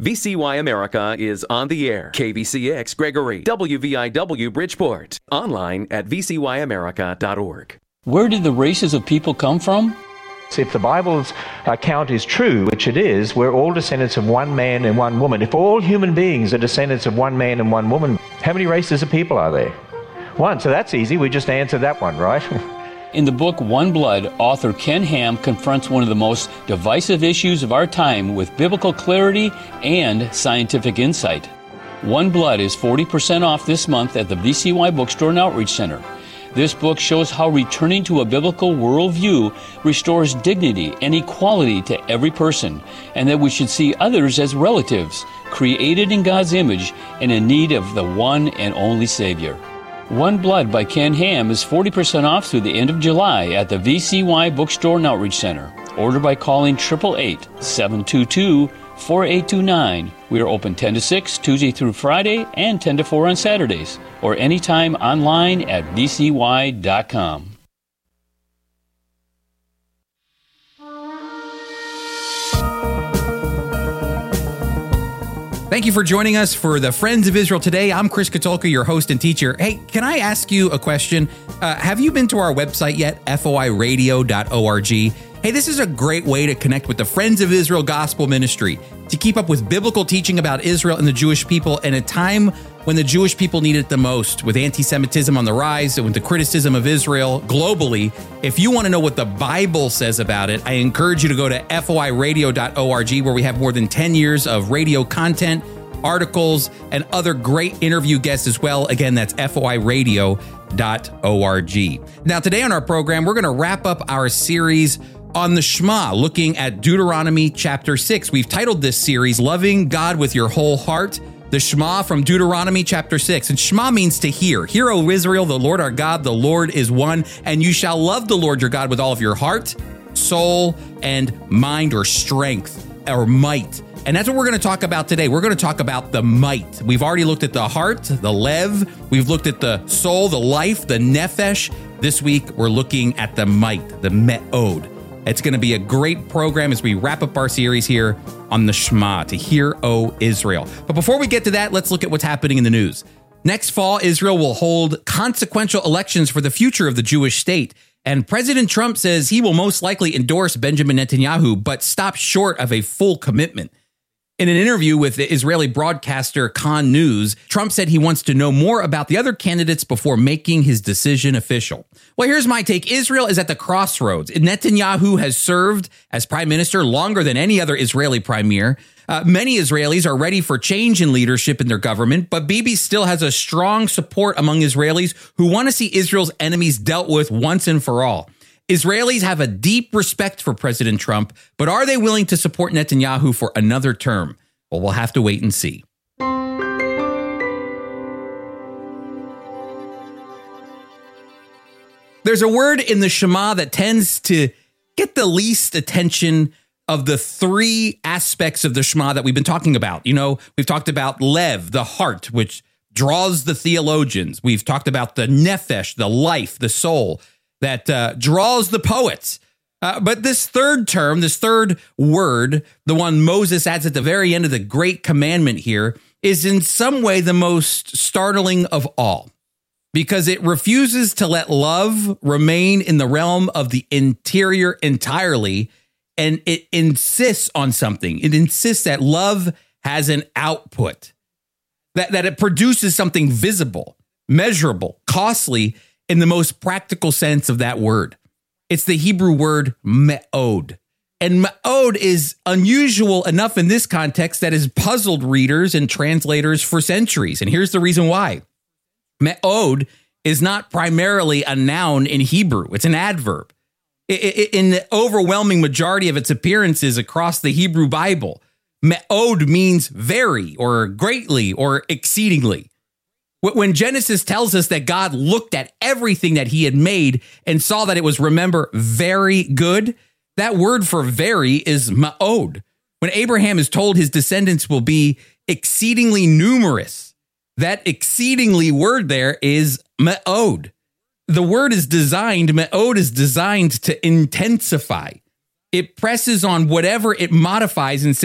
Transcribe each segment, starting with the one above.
VCY America is on the air. KBCX Gregory, WVIW Bridgeport. Online at vcyamerica.org. Where did the races of people come from? If the Bible's account is true, which it is, we're all descendants of one man and one woman. If all human beings are descendants of one man and one woman, how many races of people are there? One. So that's easy. We just answered that one, right? In the book One Blood, author Ken Ham confronts one of the most divisive issues of our time with biblical clarity and scientific insight. One Blood is 40% off this month at the VCY Bookstore and Outreach Center. This book shows how returning to a biblical worldview restores dignity and equality to every person, and that we should see others as relatives, created in God's image and in need of the one and only Savior. One Blood by Ken Ham is 40% off through the end of July at the VCY Bookstore and Outreach Center. Order by calling 888-722-4829. We are open 10 to 6, Tuesday through Friday, and 10 to 4 on Saturdays, or anytime online at vcy.com. Thank you for joining us for the Friends of Israel today. I'm Chris Katulka, your host and teacher. Hey, can I ask you a question? Have you been to our website yet? foiradio.org. Hey, this is a great way to connect with the Friends of Israel Gospel Ministry, to keep up with biblical teaching about Israel and the Jewish people in a time when the Jewish people need it the most, with anti-Semitism on the rise and with the criticism of Israel globally. If you want to know what the Bible says about it, I encourage you to go to foiradio.org, where we have more than 10 years of radio content, articles, and other great interview guests as well. Again, that's foiradio.org. Now, today on our program, we're going to wrap up our series on the Shema, looking at Deuteronomy chapter 6. We've titled this series, Loving God with Your Whole Heart. The Shema from Deuteronomy chapter 6. And Shema means to hear. Hear, O Israel, the Lord our God, the Lord is one, and you shall love the Lord your God with all of your heart, soul, and mind, or strength, or might. And that's what we're going to talk about today. We're going to talk about the might. We've already looked at the heart, the lev. We've looked at the soul, the life, the nefesh. This week, we're looking at the might, the me'od. It's going to be a great program as we wrap up our series here on the Shema, to hear, O Israel. But before we get to that, let's look at what's happening in the news. Next fall, Israel will hold consequential elections for the future of the Jewish state. And President Trump says he will most likely endorse Benjamin Netanyahu, but stop short of a full commitment. In an interview with the Israeli broadcaster Kan News, Trump said he wants to know more about the other candidates before making his decision official. Well, here's my take. Israel is at the crossroads. Netanyahu has served as prime minister longer than any other Israeli premier. Many Israelis are ready for change in leadership in their government, but Bibi still has a strong support among Israelis who want to see Israel's enemies dealt with once and for all. Israelis have a deep respect for President Trump, but are they willing to support Netanyahu for another term? Well, we'll have to wait and see. There's a word in the Shema that tends to get the least attention of the three aspects of the Shema that we've been talking about. You know, we've talked about lev, the heart, which draws the theologians. We've talked about the nefesh, the life, the soul, that draws the poets. But this third term, this third word, the one Moses adds at the very end of the great commandment here, is in some way the most startling of all, because it refuses to let love remain in the realm of the interior entirely, and it insists on something. It insists that love has an output, that it produces something visible, measurable, costly, in the most practical sense of that word. It's the Hebrew word me'od. And me'od is unusual enough in this context that has puzzled readers and translators for centuries. And here's the reason why. Me'od is not primarily a noun in Hebrew. It's an adverb. In the overwhelming majority of its appearances across the Hebrew Bible, me'od means very, or greatly, or exceedingly. When Genesis tells us that God looked at everything that he had made and saw that it was, remember, very good, that word for very is ma'od. When Abraham is told his descendants will be exceedingly numerous, that exceedingly word there is me'od. The word is designed, me'od is designed to intensify. It presses on whatever it modifies and says,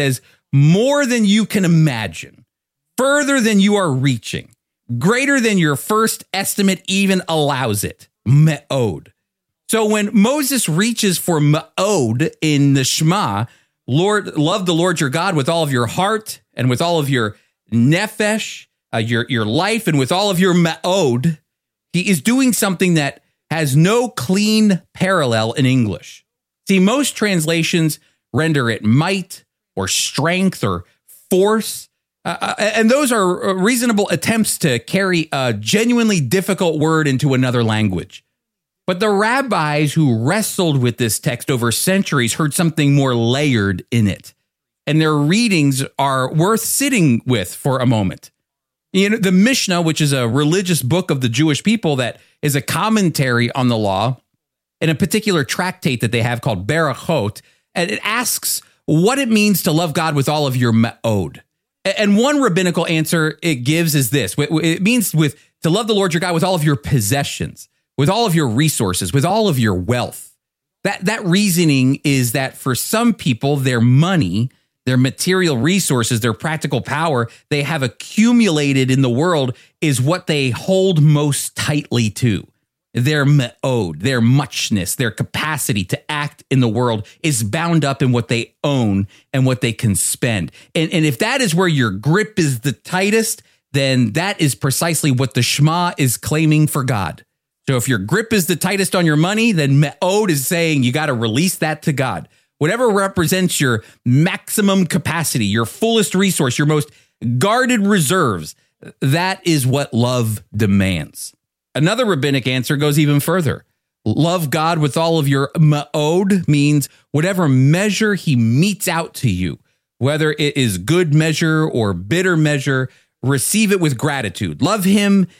more than you can imagine, further than you are reaching, greater than your first estimate even allows it. Me'od. So when Moses reaches for Me'od in the Shema, Lord, love the Lord your God with all of your heart and with all of your nefesh, your life, and with all of your Me'od, he is doing something that has no clean parallel in English. See, most translations render it might or strength or force, and those are reasonable attempts to carry a genuinely difficult word into another language. But the rabbis who wrestled with this text over centuries heard something more layered in it, and their readings are worth sitting with for a moment. You know, the Mishnah, which is a religious book of the Jewish people that is a commentary on the law, and a particular tractate that they have called Berachot, and it asks what it means to love God with all of your Me'od. And one rabbinical answer it gives is this. It means to love the Lord your God with all of your possessions, with all of your resources, with all of your wealth. That reasoning is that for some people, their money, their material resources, their practical power they have accumulated in the world is what they hold most tightly to. Their me'od, their muchness, their capacity to act in the world is bound up in what they own and what they can spend. And if that is where your grip is the tightest, then that is precisely what the Shema is claiming for God. So if your grip is the tightest on your money, then me'od is saying you got to release that to God. Whatever represents your maximum capacity, your fullest resource, your most guarded reserves, that is what love demands. Another rabbinic answer goes even further. Love God with all of your me'od means whatever measure he metes out to you, whether it is good measure or bitter measure, receive it with gratitude. Love him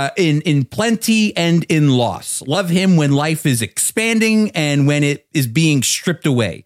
in plenty and in loss. Love him when life is expanding and when it is being stripped away.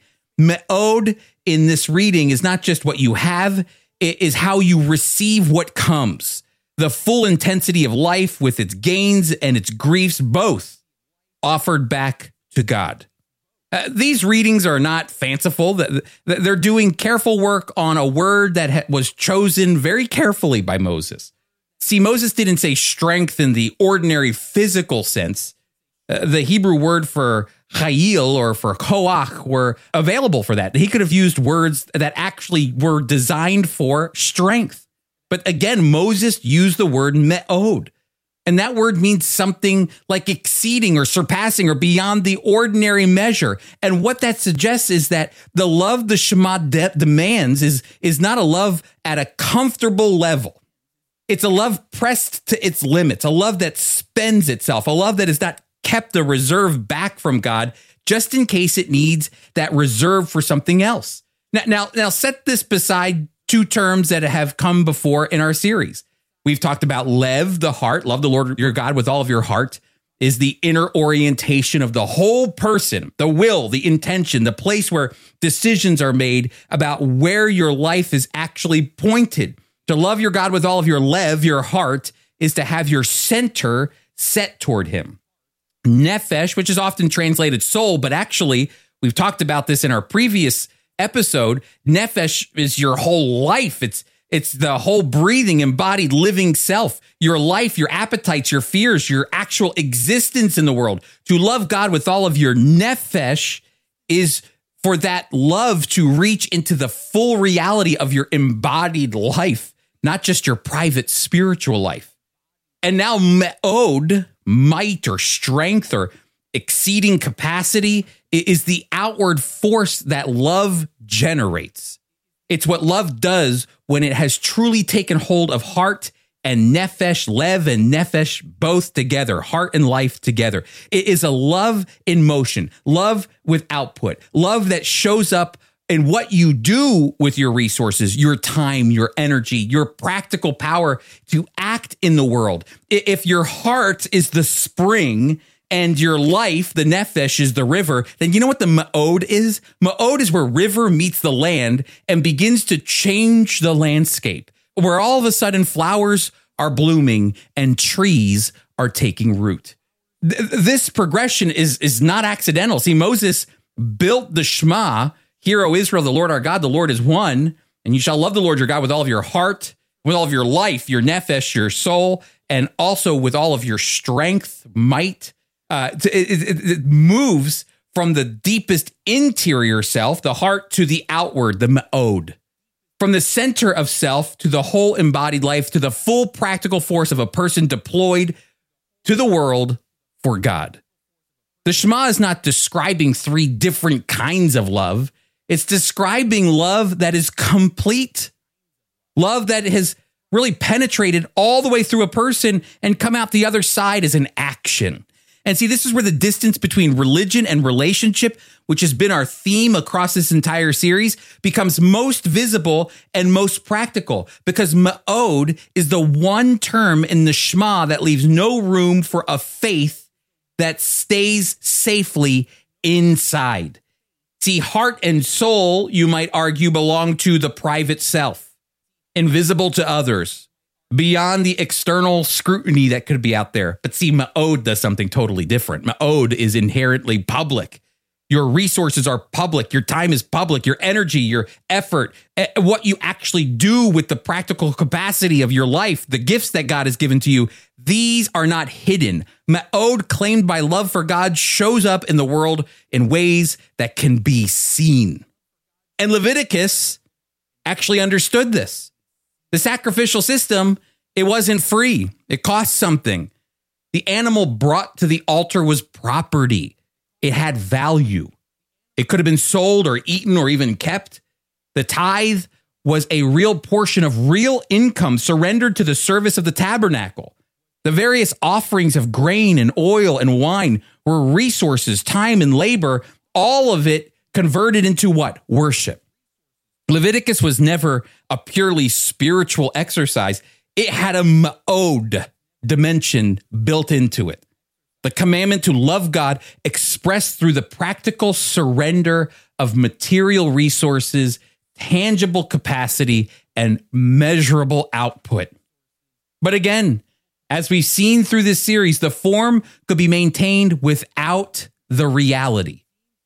Me'od in this reading is not just what you have, it is how you receive what comes. The full intensity of life with its gains and its griefs, both offered back to God. These readings are not fanciful. They're doing careful work on a word that was chosen very carefully by Moses. See, Moses didn't say strength in the ordinary physical sense. The Hebrew word for chayil or for koach were available for that. He could have used words that actually were designed for strength. But again, Moses used the word me'od. And that word means something like exceeding or surpassing or beyond the ordinary measure. And what that suggests is that the love the Shema demands is not a love at a comfortable level. It's a love pressed to its limits, a love that spends itself, a love that is not kept a reserve back from God just in case it needs that reserve for something else. Now set this beside two terms that have come before in our series. We've talked about lev, the heart. Love the Lord your God with all of your heart is the inner orientation of the whole person, the will, the intention, the place where decisions are made about where your life is actually pointed. To love your God with all of your lev, your heart, is to have your center set toward him. Nefesh, which is often translated soul, but actually, we've talked about this in our previous episode. Nefesh is your whole life. It's the whole breathing, embodied, living self, your life, your appetites, your fears, your actual existence in the world. To love God with all of your nefesh is for that love to reach into the full reality of your embodied life, not just your private spiritual life. And now me'od, might or strength or exceeding capacity, is the outward force that love generates. It's what love does when it has truly taken hold of heart and nefesh, lev and nefesh, both together, heart and life together. It is a love in motion, love with output, love that shows up in what you do with your resources, your time, your energy, your practical power to act in the world. If your heart is the spring and your life, the nefesh, is the river, then you know what the me'od is? Me'od is where river meets the land and begins to change the landscape, where all of a sudden flowers are blooming and trees are taking root. This progression is not accidental. See, Moses built the Shema, Hear, O Israel, the Lord our God, the Lord is one, And you shall love the Lord your God with all of your heart, with all of your life, your nephesh, your soul, and also with all of your strength, might. It moves from the deepest interior self, the heart, to the outward, the ma'od. From the center of self to the whole embodied life, to the full practical force of a person deployed to the world for God. The Shema is not describing three different kinds of love. It's describing love that is complete. Love that has really penetrated all the way through a person and come out the other side as an action. And see, this is where the distance between religion and relationship, which has been our theme across this entire series, becomes most visible and most practical, because ma'od is the one term in the Shema that leaves no room for a faith that stays safely inside. See, heart and soul, you might argue, belong to the private self, invisible to others, beyond the external scrutiny that could be out there. But see, ma'od does something totally different. Ma'od is inherently public. Your resources are public. Your time is public. Your energy, your effort, what you actually do with the practical capacity of your life, the gifts that God has given to you, these are not hidden. Ma'od, claimed by love for God, shows up in the world in ways that can be seen. And Leviticus actually understood this. The sacrificial system, it wasn't free. It cost something. The animal brought to the altar was property. It had value. It could have been sold or eaten or even kept. The tithe was a real portion of real income surrendered to the service of the tabernacle. The various offerings of grain and oil and wine were resources, time and labor, all of it converted into what? Worship. Leviticus was never a purely spiritual exercise. It had a ma'od dimension built into it. The commandment to love God expressed through the practical surrender of material resources, tangible capacity, and measurable output. But again, as we've seen through this series, the form could be maintained without the reality.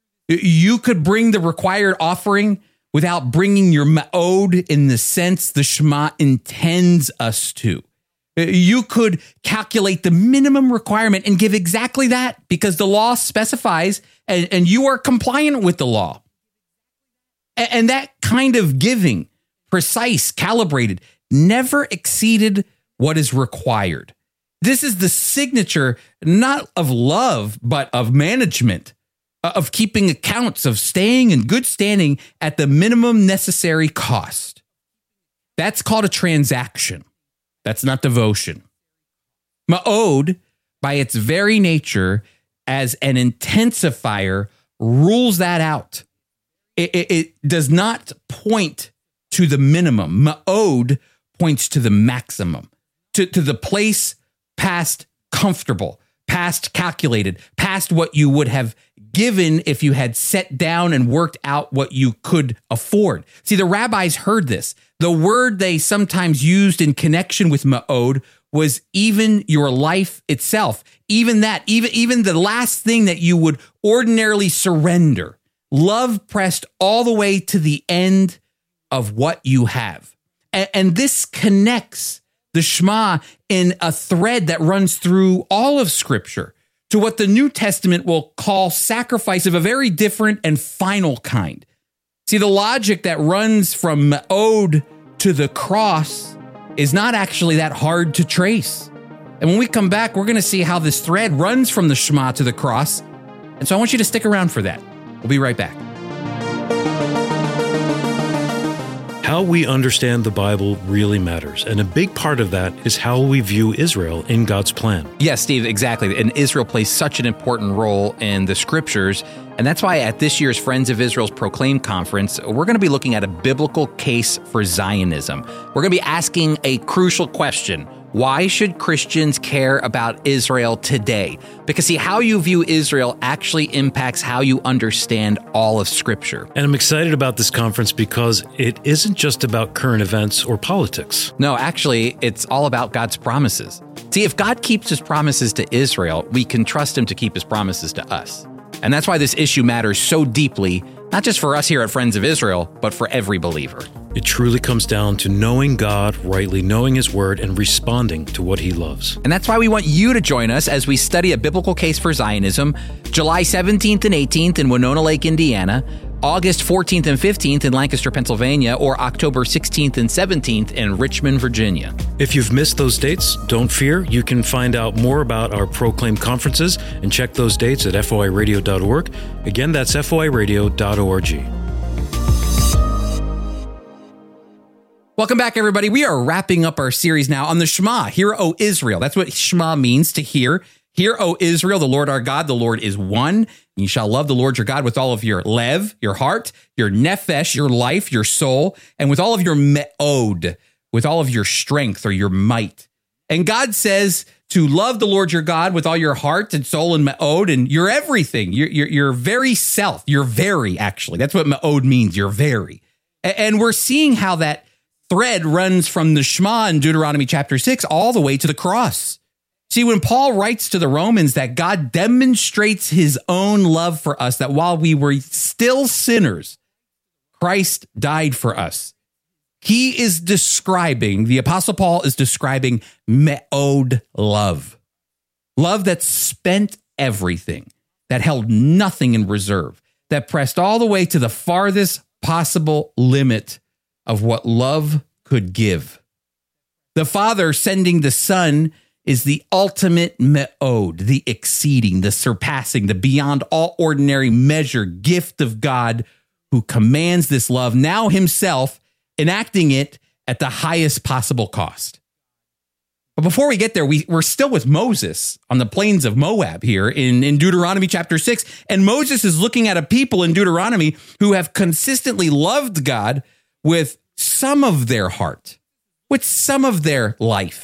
You could bring the required offering without bringing your ma'od in the sense the Shema intends us to. You could calculate the minimum requirement and give exactly that because the law specifies and you are compliant with the law. And that kind of giving, precise, calibrated, never exceeded what is required. This is the signature, not of love, but of management, of keeping accounts, of staying in good standing at the minimum necessary cost. That's called a transaction. That's not devotion. Ma'od, by its very nature, as an intensifier, rules that out. It does not point to the minimum. Ma'od points to the maximum, to the place past comfortable, past calculated, past what you would have given if you had sat down and worked out what you could afford. See, the rabbis heard this. The word they sometimes used in connection with ma'od was even your life itself. Even that, even the last thing that you would ordinarily surrender. Love pressed all the way to the end of what you have. And this connects the Shema in a thread that runs through all of Scripture to what the New Testament will call sacrifice of a very different and final kind. See, the logic that runs from ma'od to the cross is not actually that hard to trace. And when we come back, we're going to see how this thread runs from the Shema to the cross. And so I want you to stick around for that. We'll be right back. How we understand the Bible really matters, and a big part of that is how we view Israel in God's plan. Yes, Steve, exactly. And Israel plays such an important role in the Scriptures, and that's why at this year's Friends of Israel's Proclaim Conference, we're going to be looking at a biblical case for Zionism. We're going to be asking a crucial question. Why should Christians care about Israel today? Because see, how you view Israel actually impacts how you understand all of Scripture. And I'm excited about this conference because it isn't just about current events or politics. No, actually, it's all about God's promises. See, if God keeps his promises to Israel, we can trust him to keep his promises to us. And that's why this issue matters so deeply, not just for us here at Friends of Israel, but for every believer. It truly comes down to knowing God rightly, knowing His Word, and responding to what He loves. And that's why we want you to join us as we study a biblical case for Zionism, July 17th and 18th in Winona Lake, Indiana, August 14th and 15th in Lancaster, Pennsylvania, or October 16th and 17th in Richmond, Virginia. If you've missed those dates, don't fear. You can find out more about our Proclaim conferences and check those dates at foiradio.org. Again, that's foiradio.org. Welcome back, everybody. We are wrapping up our series now on the Shema. Hear, O Israel. That's what Shema means, to hear. Hear, O Israel, the Lord our God, the Lord is one. You shall love the Lord your God with all of your lev, your heart, your nephesh, your life, your soul, and with all of your me'od, with all of your strength or your might. And God says to love the Lord your God with all your heart and soul and me'od and your everything, your very self, your very, actually. That's what me'od means, your very. And we're seeing how that thread runs from the Shema in Deuteronomy chapter 6 all the way to the cross. See, when Paul writes to the Romans that God demonstrates his own love for us, that while we were still sinners, Christ died for us. He is describing, the Apostle Paul is describing me'od love. Love that spent everything, that held nothing in reserve, that pressed all the way to the farthest possible limit of what love could give. The Father sending the Son is the ultimate me'od, the exceeding, the surpassing, the beyond all ordinary measure gift of God, who commands this love, now himself enacting it at the highest possible cost. But before we get there, we're still with Moses on the plains of Moab here in Deuteronomy chapter 6. And Moses is looking at a people in Deuteronomy who have consistently loved God with some of their heart, with some of their life,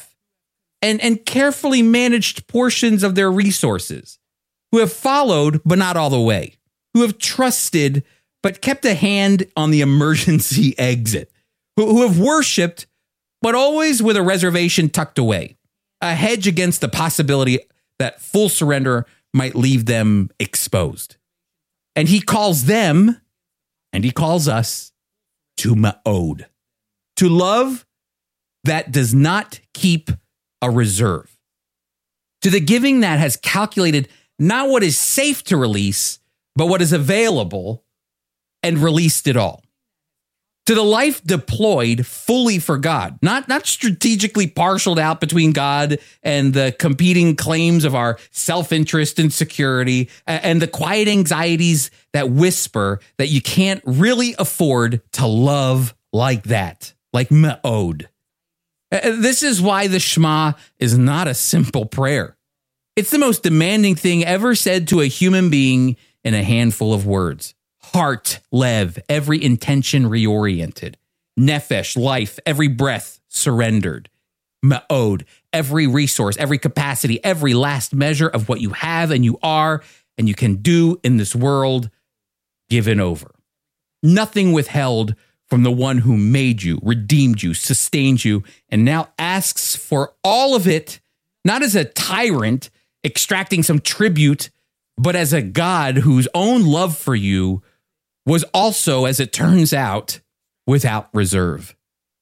and carefully managed portions of their resources, who have followed, but not all the way, who have trusted, but kept a hand on the emergency exit, who have worshiped, but always with a reservation tucked away, a hedge against the possibility that full surrender might leave them exposed. And he calls them, and he calls us, to me'od, to love that does not keep a reserve, to the giving that has calculated not what is safe to release, but what is available, and released it all. To the life deployed fully for God, not strategically parceled out between God and the competing claims of our self-interest and security and the quiet anxieties that whisper that you can't really afford to love like that, like me'od. This is why the Shema is not a simple prayer. It's the most demanding thing ever said to a human being in a handful of words. Heart, lev, every intention reoriented. Nephesh, life, every breath surrendered. Me'od, every resource, every capacity, every last measure of what you have and you are and you can do in this world given over. Nothing withheld from the one who made you, redeemed you, sustained you, and now asks for all of it, not as a tyrant extracting some tribute, but as a God whose own love for you was also, as it turns out, without reserve.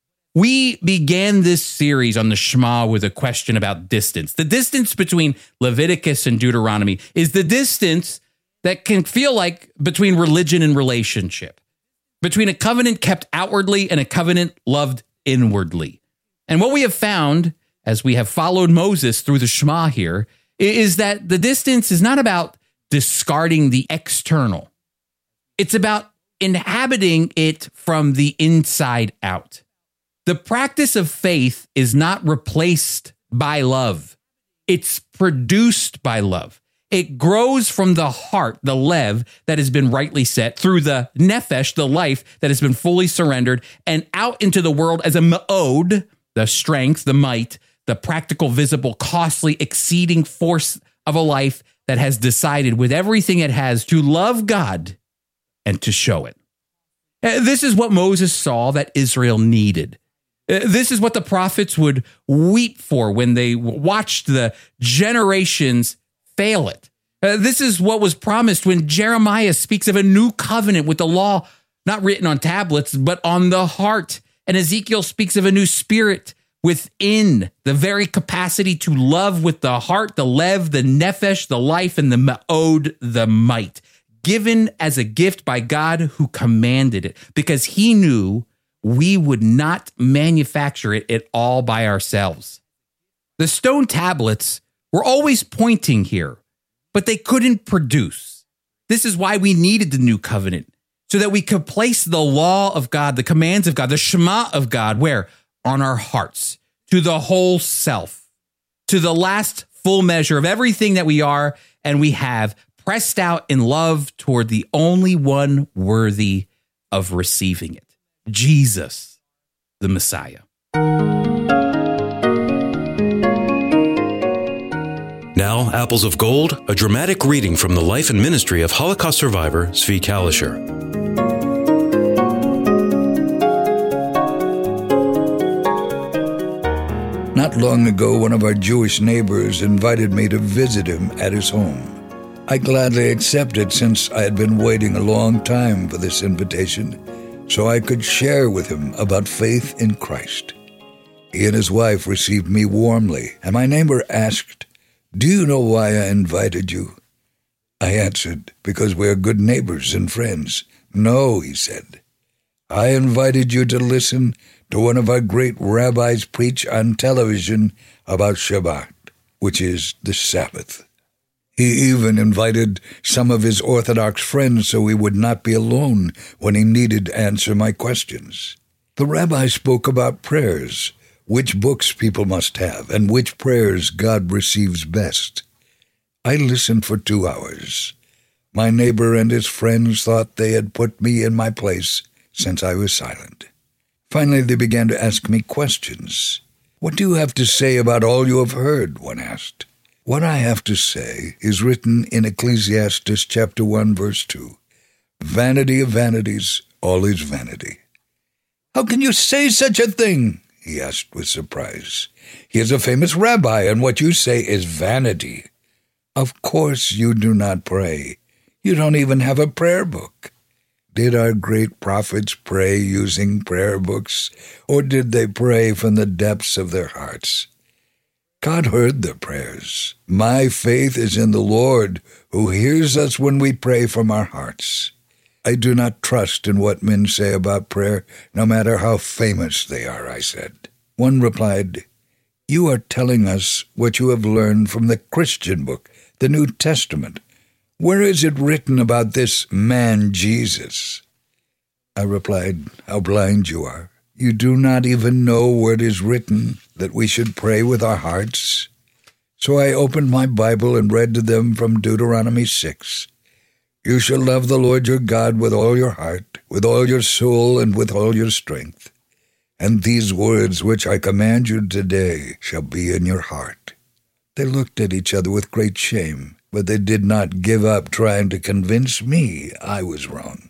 We began this series on the Shema with a question about distance. The distance between Leviticus and Deuteronomy is the distance that can feel like between religion and relationship, between a covenant kept outwardly and a covenant loved inwardly. And what we have found, as we have followed Moses through the Shema here, is that the distance is not about discarding the external. It's about inhabiting it from the inside out. The practice of faith is not replaced by love. It's produced by love. It grows from the heart, the lev, that has been rightly set, through the nephesh, the life that has been fully surrendered, and out into the world as a me'od, the strength, the might, the practical, visible, costly, exceeding force of a life that has decided with everything it has to love God and to show it. This is what Moses saw that Israel needed. This is what the prophets would weep for when they watched the generations fail it. This is what was promised when Jeremiah speaks of a new covenant with the law not written on tablets, but on the heart. And Ezekiel speaks of a new spirit within, the very capacity to love with the heart, the lev, the nephesh, the life, and the ma'od, the might, given as a gift by God who commanded it, because he knew we would not manufacture it at all by ourselves. The stone tablets were always pointing here, but they couldn't produce. This is why we needed the new covenant, so that we could place the law of God, the commands of God, the Shema of God, where? On our hearts, to the whole self, to the last full measure of everything that we are and we have, pressed out in love toward the only one worthy of receiving it, Jesus, the Messiah. Now, Apples of Gold, a dramatic reading from the life and ministry of Holocaust survivor Zvi Kalisher. Not long ago, one of our Jewish neighbors invited me to visit him at his home. I gladly accepted, since I had been waiting a long time for this invitation, so I could share with him about faith in Christ. He and his wife received me warmly, and my neighbor asked, "Do you know why I invited you?" I answered, "Because we're good neighbors and friends." "No," he said. "I invited you to listen to one of our great rabbis preach on television about Shabbat, which is the Sabbath. He even invited some of his Orthodox friends so he would not be alone when he needed to answer my questions. The rabbi spoke about prayers, which books people must have, and which prayers God receives best. I listened for 2 hours. My neighbor and his friends thought they had put me in my place since I was silent. Finally, they began to ask me questions. "What do you have to say about all you have heard?" one asked. "What I have to say is written in Ecclesiastes chapter 1, verse 2. Vanity of vanities, all is vanity." "How can you say such a thing?" he asked with surprise. "He is a famous rabbi, and what you say is vanity." "Of course you do not pray. You don't even have a prayer book." Did our great prophets pray using prayer books, or did they pray from the depths of their hearts? God heard their prayers. My faith is in the Lord, who hears us when we pray from our hearts. I do not trust in what men say about prayer, no matter how famous they are, I said. One replied, "You are telling us what you have learned from the Christian book, the New Testament. Where is it written about this man Jesus?" I replied, "How blind you are. You do not even know where it is written that we should pray with our hearts." So I opened my Bible and read to them from Deuteronomy 6. "You shall love the Lord your God with all your heart, with all your soul, and with all your strength. And these words which I command you today shall be in your heart." They looked at each other with great shame, but they did not give up trying to convince me I was wrong.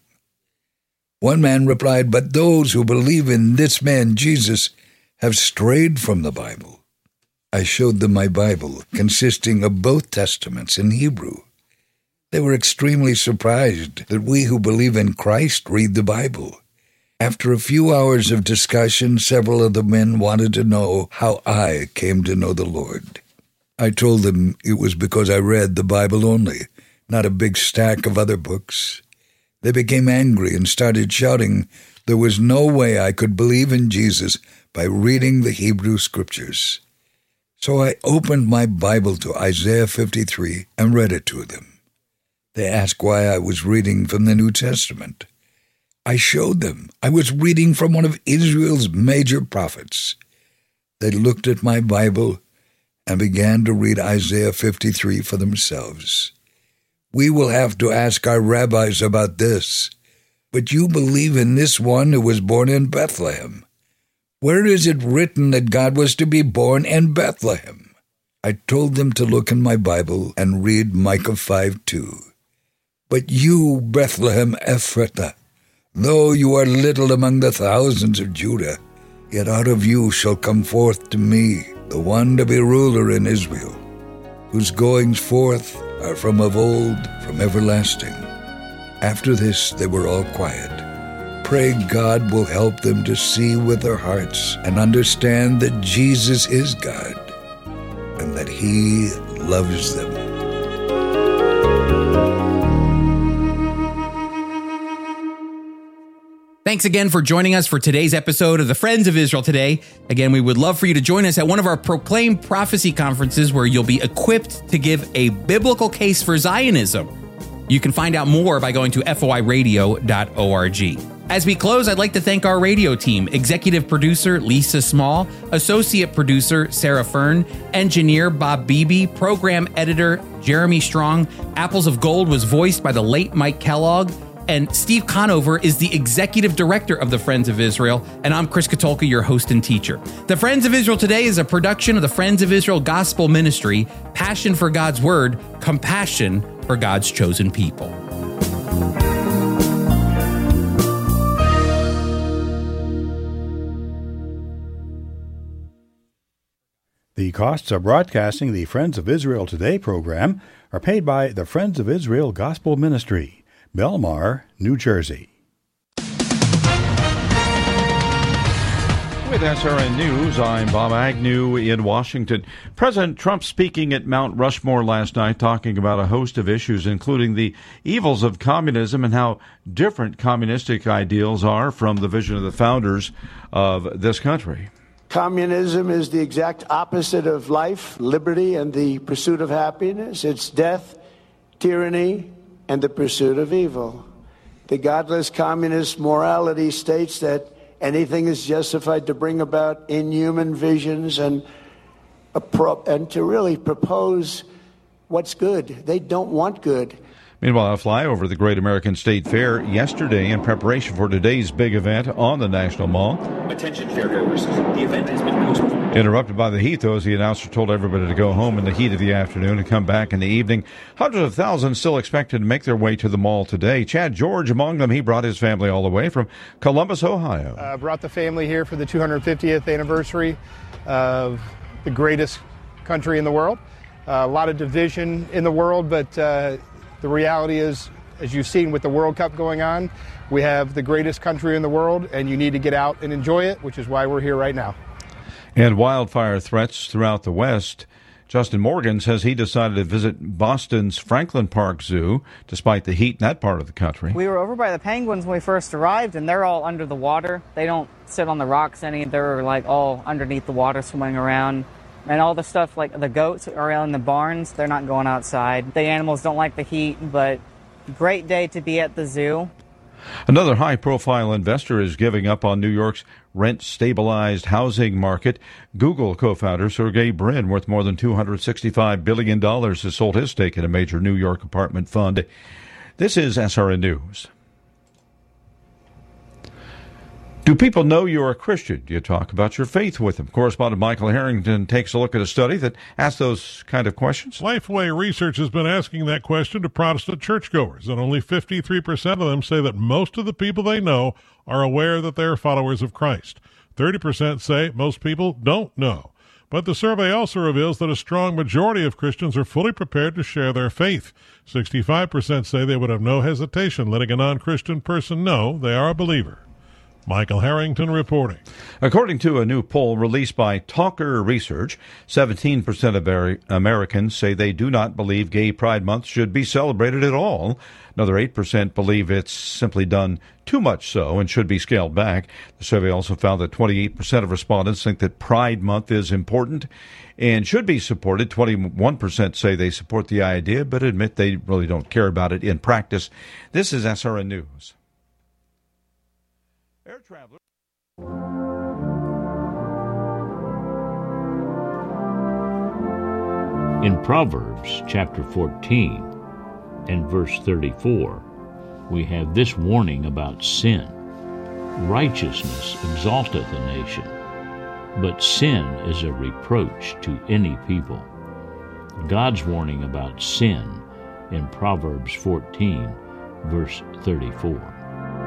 One man replied, "But those who believe in this man Jesus have strayed from the Bible." I showed them my Bible, consisting of both Testaments in Hebrew. They were extremely surprised that we who believe in Christ read the Bible. After a few hours of discussion, several of the men wanted to know how I came to know the Lord. I told them it was because I read the Bible only, not a big stack of other books. They became angry and started shouting there was no way I could believe in Jesus by reading the Hebrew Scriptures. So I opened my Bible to Isaiah 53 and read it to them. They asked why I was reading from the New Testament. I showed them I was reading from one of Israel's major prophets. They looked at my Bible and began to read Isaiah 53 for themselves. "We will have to ask our rabbis about this. But you believe in this one who was born in Bethlehem. Where is it written that God was to be born in Bethlehem?" I told them to look in my Bible and read Micah 5:2. "But you, Bethlehem Ephratah, though you are little among the thousands of Judah, yet out of you shall come forth to me the one to be ruler in Israel, whose goings forth are from of old, from everlasting." After this they were all quiet. pray God will help them to see with their hearts and understand that Jesus is God and that He loves them. Thanks again for joining us for today's episode of the Friends of Israel Today. Again, we would love for you to join us at one of our Proclaim Prophecy conferences where you'll be equipped to give a biblical case for Zionism. You can find out more by going to foiradio.org. As we close, I'd like to thank our radio team, executive producer Lisa Small, associate producer Sarah Fern, engineer Bob Beebe, program editor Jeremy Strong. Apples of Gold was voiced by the late Mike Kellogg, and Steve Conover is the executive director of the Friends of Israel, and I'm Chris Katulka, your host and teacher. The Friends of Israel Today is a production of the Friends of Israel Gospel Ministry, passion for God's Word, compassion for God's chosen people. The costs of broadcasting the Friends of Israel Today program are paid by the Friends of Israel Gospel Ministry, Belmar, New Jersey. With SRN News, I'm Bob Agnew in Washington. President Trump speaking at Mount Rushmore last night, talking about a host of issues, including the evils of communism and how different communistic ideals are from the vision of the founders of this country. Communism is the exact opposite of life, liberty, and the pursuit of happiness. It's death, tyranny, and the pursuit of evil. The godless communist morality states that anything is justified to bring about inhuman visions and to really propose what's good. They don't want good. Meanwhile, a flyover the Great American State Fair yesterday in preparation for today's big event on the National Mall. Attention fairgoers, the event has been postponed. Interrupted by the heat, though, as the announcer told everybody to go home in the heat of the afternoon and come back in the evening. Hundreds of thousands still expected to make their way to the mall today. Chad George among them. He brought his family all the way from Columbus, Ohio. Brought the family here for the 250th anniversary of the greatest country in the world. A lot of division in the world, but the reality is, as you've seen with the World Cup going on, we have the greatest country in the world, and you need to get out and enjoy it, which is why we're here right now. And wildfire threats throughout the West. Justin Morgan says he decided to visit Boston's Franklin Park Zoo, despite the heat in that part of the country. We were over by the penguins when we first arrived, and they're all under the water. They don't sit on the rocks any. They're like all underneath the water swimming around. And all the stuff, like the goats are out in the barns, they're not going outside. The animals don't like the heat, but great day to be at the zoo. Another high-profile investor is giving up on New York's rent-stabilized housing market. Google co-founder Sergey Brin, worth more than $265 billion, has sold his stake in a major New York apartment fund. This is SRN News. Do people know you're a Christian? Do you talk about your faith with them? Correspondent Michael Harrington takes a look at a study that asks those kind of questions. Lifeway Research has been asking that question to Protestant churchgoers, and only 53% of them say that most of the people they know are aware that they are followers of Christ. 30% say most people don't know. But the survey also reveals that a strong majority of Christians are fully prepared to share their faith. 65% say they would have no hesitation letting a non-Christian person know they are a believer. Michael Harrington reporting. According to a new poll released by Talker Research, 17% of Americans say they do not believe Gay Pride Month should be celebrated at all. Another 8% believe it's simply done too much so and should be scaled back. The survey also found that 28% of respondents think that Pride Month is important and should be supported. 21% say they support the idea but admit they really don't care about it in practice. This is SRN News. Air travelers. In Proverbs chapter 14 and verse 34, we have this warning about sin. Righteousness exalteth a nation, but sin is a reproach to any people. God's warning about sin in Proverbs 14, verse 34.